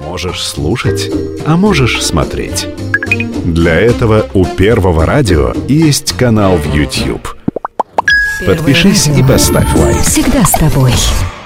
Можешь слушать, а можешь смотреть. Для этого у Первого радио есть канал в YouTube. Подпишись и поставь лайк. Всегда с тобой.